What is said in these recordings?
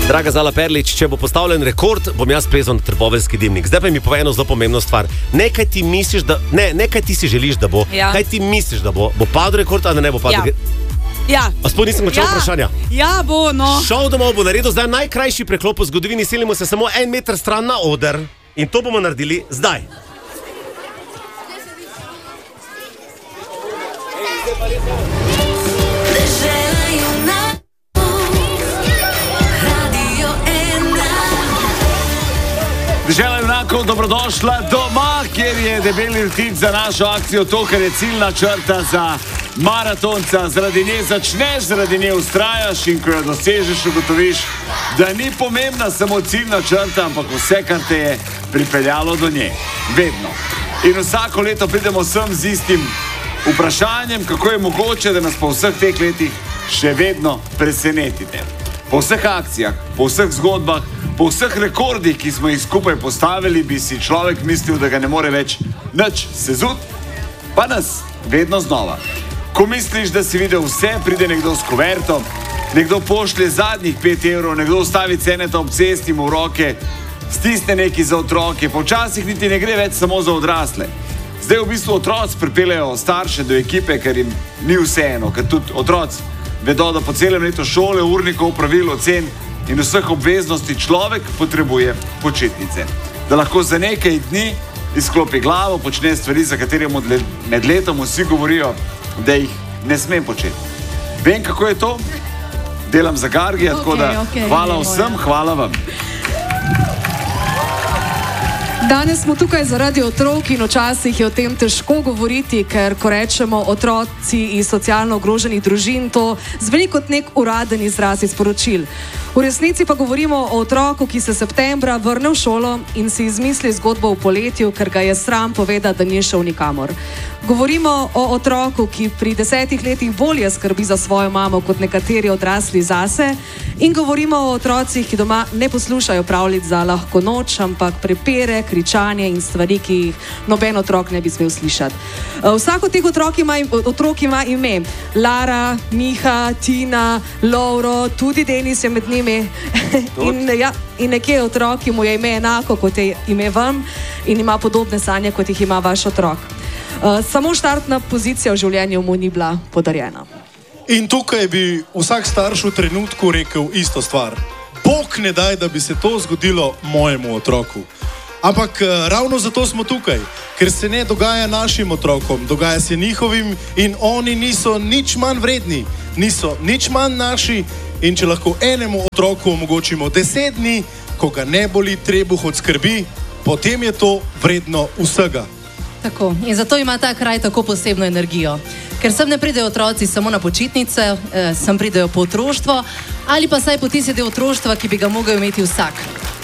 Draga Zala Perlič, če bo postavljen rekord, bom jaz plezal na trboveljski dimnik. Zdaj pa mi povej eno zelo pomembno stvar. Ne kaj ti misliš, ne kaj ti si želiš, da bo. Ja. Kaj ti misliš, da bo? Bo padel rekord, ali ne bo padel? Ja. A sploh nisem končal vprašanja. Ja, bo, no. Šel domov, bo naredil zdaj najkrajši preklop v zgodovini, silimo se samo 1 meter stran na oder in to bomo naredili zdaj. Dežela junakov, dobrodošla doma, kjer je debeli vtis za našo akcijo to, kar je ciljna črta za maratonca. Zaradi nje začneš, zaradi nje ustrajaš in ko jo dosežeš, ugotoviš, da ni pomembna samo ciljna črta, ampak vse, kar te je pripeljalo do nje. Vedno. In vsako leto pridemo sem z istim vprašanjem, kako je mogoče, da nas po vseh teh letih še vedno presenetite. Po vseh akcijah, po vseh zgodbah, po vseh rekordih, ki smo jih skupaj postavili, bi si človek mislil, da ga ne more več nič sezut, pa nas vedno znova. Ko misliš, da si videl vse, pride nekdo s kuverto, nekdo pošlje zadnjih 5 evrov, nekdo ustavi ceneta ob cesti mu v roke, stisne neki za otroke, pa včasih niti ne gre več samo za odrasle. Zdaj v bistvu otroci pripeljejo starše do ekipe, ker jim ni vseeno, ker tudi otroci vedo, da po celem letu šole, urnikov, pravil, ocen in vseh obveznosti človek potrebuje počitnice. Da lahko za nekaj dni izklopi glavo, počne stvari, za katere med letom vsi govorijo, da jih ne smem početi. Vem, kako je to? Delam za Gargija, tako da hvala vsem, hvala vam. Danes smo tukaj zaradi otrok in včasih je o tem težko govoriti, ker ko rečemo otroci iz socialno ogroženih družin, to zveni kot nek uraden izraz iz poročil. V resnici pa govorimo o otroku, ki se septembra vrne v šolo in si izmisli zgodbo v poletju, ker ga je sram povedati, da ni šel nikamor. Govorimo o otroku, ki pri 10 letih bolje skrbi za svojo mamo kot nekateri odrasli zase, in govorimo o otrocih, ki doma ne poslušajo pravljic za lahko noč, ampak prepire, kričanje in stvari, ki jih noben otrok ne bi smel slišati. Vsak od teh otrok ima ime. Lara, Miha, Tina, Lovro, tudi Denis je med njimi. In nekje otrok, ki mu je ime enako, kot je ime vam in ima podobne sanje, kot jih ima vaš otrok. Samo štartna pozicija v življenju mu ni bila podarjena. In tukaj bi vsak starš v trenutku rekel isto stvar. Bog ne daj, da bi se to zgodilo mojemu otroku. Ampak ravno zato smo tukaj, ker se ne dogaja našim otrokom, dogaja se njihovim in oni niso nič manj vredni, niso nič manj naši in če lahko enemu otroku omogočimo 10 dni, ko ga ne boli trebuh od skrbi, potem je to vredno vsega. Tako, in zato ima ta kraj tako posebno energijo. Ker sem ne pridejo otroci samo na počitnice, sem pridejo po otroštvo ali pa saj po tisti del otroštva, ki bi ga mogel imeti vsak.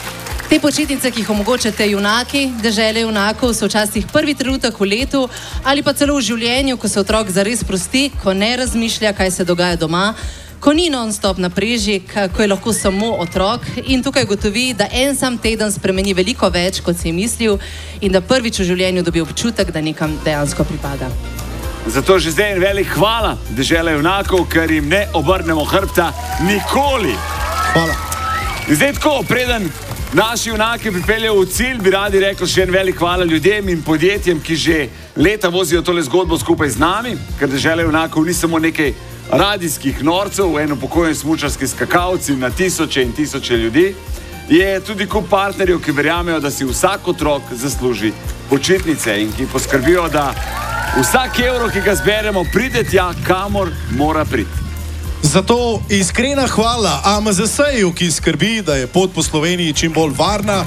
Te počitnice, ki jih omogočate junaki, dežele junakov, so včasih prvi trenutek v letu ali pa celo v življenju, ko se otrok zares sprosti, ko ne razmišlja, kaj se dogaja doma, ko ni non-stop na preži, ko je lahko samo otrok in tukaj gotovi, da en sam teden spremeni veliko več, kot si je mislil in da prvič v življenju dobi občutek, da nekam dejansko pripada. Zato že zdaj en velik hvala dežele junakov, ker jim ne obrnemo hrbta nikoli. Hvala. Zdaj tako, preden naši junaki pripeljejo v cilj, bi radi rekli še en velik hvala ljudem in podjetjem, ki že leta vozijo tole zgodbo skupaj z nami, ker dežele junakov ni samo nekaj radijskih norcev, eno pokojen smučarski skakalci na tisoče in tisoče ljudi, je tudi kup partnerjev, ki verjamejo, da si vsak otrok zasluži počitnice in ki poskrbijo, da vsak evro, ki ga zberemo, pride tja, kamor mora priti. Zato iskrena hvala AMZS-ju, ki skrbi, da je pot po Sloveniji čim bolj varna.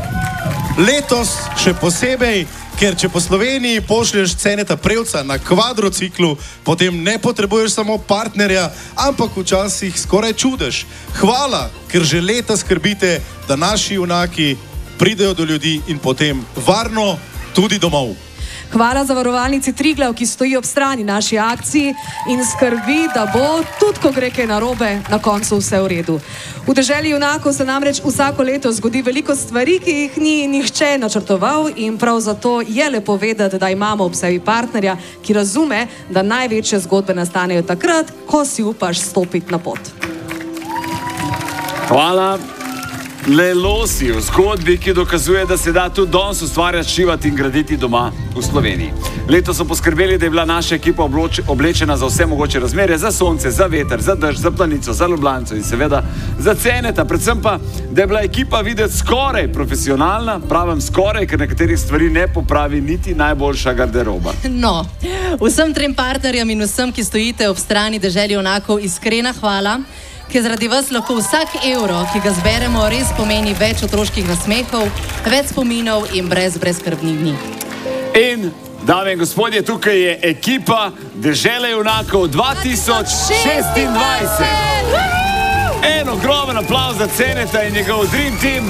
Letos še posebej, ker če po Sloveniji pošlješ ceneta prevca na kvadrociklu, potem ne potrebuješ samo partnerja, ampak včasih skoraj čudež. Hvala, ker že leta skrbite, da naši junaki pridejo do ljudi in potem varno tudi domov. Hvala zavarovalnici Triglav, ki stoji ob strani naši akciji in skrbi, da bo, tudi ko gre kaj narobe, na koncu vse v redu. V deželi junakov se namreč vsako leto zgodi veliko stvari, ki jih ni nihče načrtoval in prav zato je lepo vedeti, da imamo ob sebi partnerja, ki razume, da največje zgodbe nastanejo takrat, ko si upaš stopiti na pot. Hvala. Lelosi v zgodbi, ki dokazuje, da se da tudi danes ustvarjati, šivati in graditi doma v Sloveniji. Letos so poskrbeli, da je bila naša ekipa oblečena za vse mogoče razmere, za sonce, za veter, za dež, za planico, za Ljubljanico in seveda za Ceneta. Predvsem pa, da je bila ekipa videti skoraj profesionalna, pravim skoraj, ker nekaterih stvari ne popravi niti najboljša garderoba. No, vsem trem partnerjem in vsem, ki stojite ob strani Deželi junakov, iskrena hvala, ker zaradi vas lahko vsak evro, ki ga zberemo, res pomeni več otroških nasmehov, več spominov in brezskrbnih dni. In, dame in gospodje, tukaj je ekipa Dežele junakov 2026. En ogromen aplavz za Ceneta in njegov Dream Team.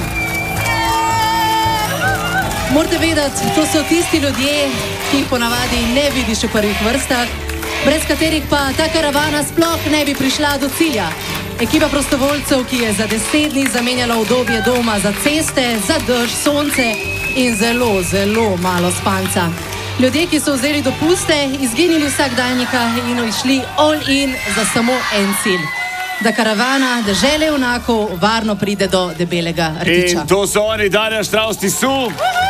Morate vedeti, to so tisti ljudje, ki jih ponavadi ne vidiš v prvih vrstah, brez katerih pa ta karavana sploh ne bi prišla do cilja. Ekipa prostovoljcev, ki je za 10 dni zamenjala udobje doma za ceste, za dež, sonce in zelo, zelo malo spanca. Ljudje, ki so vzeli dopuste, izginili vsakdanjika in išli all in za samo en cilj. Da karavana Dežele junakov varno pride do debelega rtiča. In to so oni, Darja Štravs-Tisu.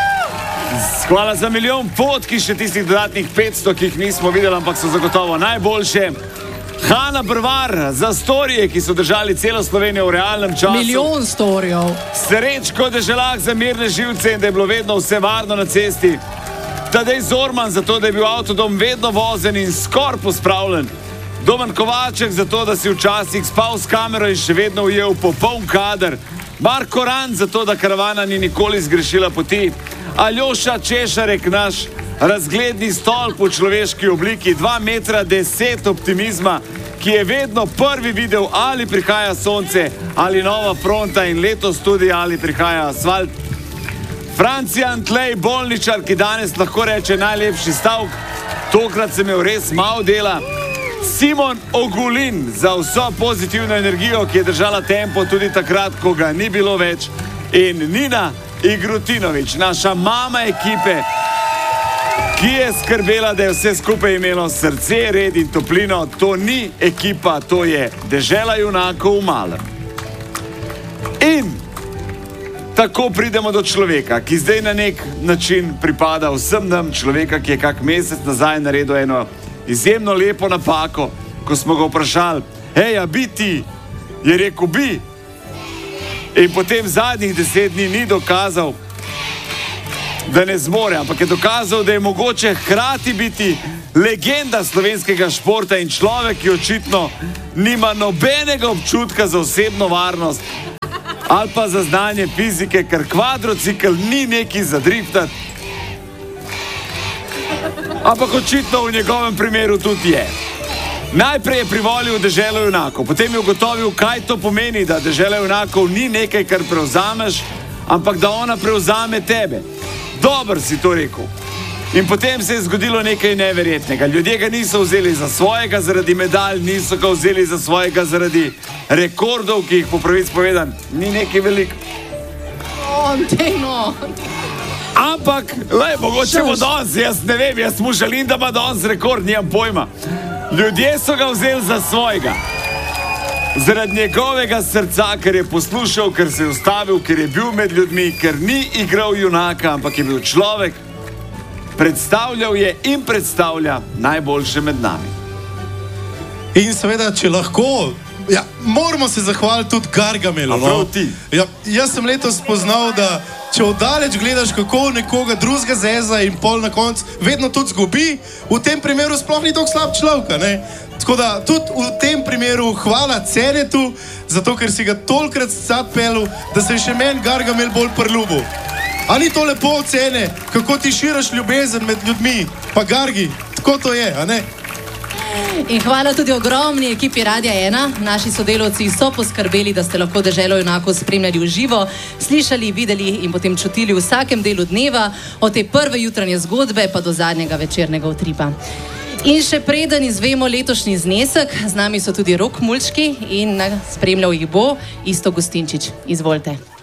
Hvala za milijon potki, še tistih dodatnih 500, ki jih nismo videli, ampak so zagotovo najboljše. Hana Brvar za storije, ki so držali celo Slovenijo v realnem času. Milijon storijev. Srečko Deželak za mirne živce in da je bilo vedno vse varno na cesti. Tadej Zorman za to, da je bil avtodom vedno vozen in skoraj pospravljen. Domen Kovaček za to, da si včasih spal s kamero in še vedno ujel popoln kader. Marko Rand za to, da karavana ni nikoli zgrešila poti. Aljoša Češarek, naš razgledni stolp v človeški obliki, 2,10 metra optimizma, ki je vedno prvi videl, ali prihaja sonce, ali nova fronta in letos tudi, ali prihaja asfalt. Francijan Tlej Bolničar, ki danes lahko reče najlepši stavek, tokrat sem imel res malo dela. Simon Ogulin za vso pozitivno energijo, ki je držala tempo tudi takrat, ko ga ni bilo več. In Nina Igrutinovič, naša mama ekipe, ki je skrbela, da je vse skupaj imelo srce, red in toplino. To ni ekipa, to je Dežela junakov v malem. In tako pridemo do človeka, ki zdaj na nek način pripada vsem nam, človeka, ki je kak mesec nazaj naredil eno izjemno lepo napako, ko smo ga vprašali, hej, a bi ti? Je rekel, bi. In potem zadnjih 10 dni ni dokazal, da ne zmore, ampak je dokazal, da je mogoče hkrati biti legenda slovenskega športa in človek, ki očitno nima nobenega občutka za osebno varnost ali pa za znanje fizike, ker kvadrocikl ni neki za driftati. Ampak očitno v njegovem primeru tudi je. Najprej je privolil Deželo junakov, potem je ugotovil, kaj to pomeni, da Dežela junakov ni nekaj, kar prevzameš, ampak da ona prevzame tebe. Dober si to rekel. In potem se je zgodilo nekaj neverjetnega. Ljudje ga niso vzeli za svojega zaradi medalj, niso ga vzeli za svojega zaradi rekordov, ki jih po pravici povedan ni nekaj veliko. Ampak, mogoče bo danes, jaz ne vem, jaz mu želim, da ima danes rekord, nimam pojma. Ljudje so ga vzeli za svojega. Zaradi njegovega srca, ker je poslušal, ker se je ustavil, ker je bil med ljudmi, ker ni igral junaka, ampak je bil človek. Predstavljal je in predstavlja najboljše med nami. In seveda, če lahko, moramo se zahvaliti tudi Gargamelu. Prav ti. Jaz sem letos spoznal, da če oddaleč gledaš, kako nekoga drugega zeza in pol na koncu vedno tudi zgubi, v tem primeru sploh ni tako slab človek, ne? Tako da tudi v tem primeru hvala Cenetu, zato ker si ga tolikrat sad pelil, da se je še meni Gargamel bolj priljubil. A ni to lepo Cene, kako ti širaš ljubezen med ljudmi? Pa Gargi, tako to je, a ne? In hvala tudi ogromni ekipi Radia 1. Naši sodelavci so poskrbeli, da ste lahko Deželo junakov spremljali v živo, slišali, videli in potem čutili v vsakem delu dneva, od te prve jutranje zgodbe pa do zadnjega večernega utripa. In še preden izvemo letošnji znesek, z nami so tudi Rok Mulčki in spremljal jih bo Iztok Gustinčič. Izvolite.